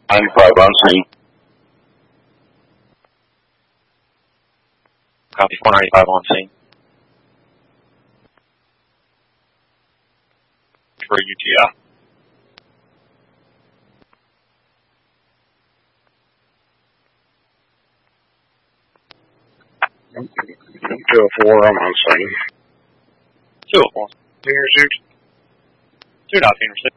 95 on scene. Copy 495 on scene. For UTI. Yep. 204, I'm on scene. 204. Finger 6. 2.5 finger 6.